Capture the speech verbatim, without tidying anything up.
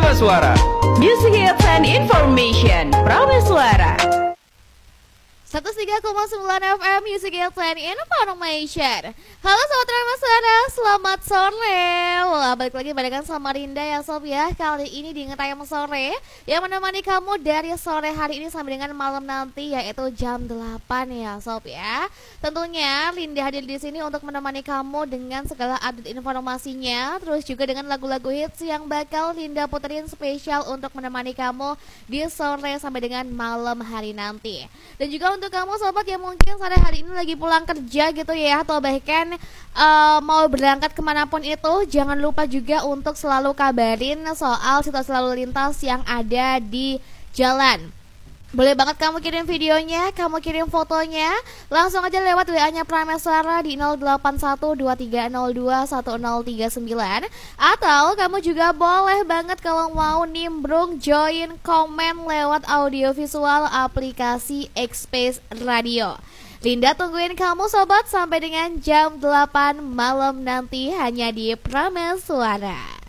Prameswara. Music Hits and Information Prameswara seratus tiga koma sembilan F M Music Hits and Information. Halo Sobat Prameswara, selamat sore. Wah, balik lagi barengan sama Rinda ya Sob ya. Kali ini di Ngetayam Sore yang menemani kamu dari sore hari ini sampai dengan malam nanti, yaitu jam delapan ya Sob ya. Tentunya Linda hadir di sini untuk menemani kamu dengan segala update informasinya, terus juga dengan lagu-lagu hits yang bakal Linda puterin spesial untuk menemani kamu di sore sampai dengan malam hari nanti. Dan juga untuk kamu sobat yang mungkin sore hari ini lagi pulang kerja gitu ya, atau bahkan uh, mau berangkat kemanapun itu, jangan lupa juga untuk selalu kabarin soal situasi lalu lintas yang ada di jalan. Boleh banget kamu kirim videonya, kamu kirim fotonya, langsung aja lewat W A-nya Prameswara di nol delapan satu dua tiga nol dua satu nol tiga sembilan. Atau kamu juga boleh banget kalau mau nimbrung join komen lewat audio visual aplikasi X-Space Radio. Linda tungguin kamu sobat sampai dengan jam delapan malam nanti hanya di Prameswara.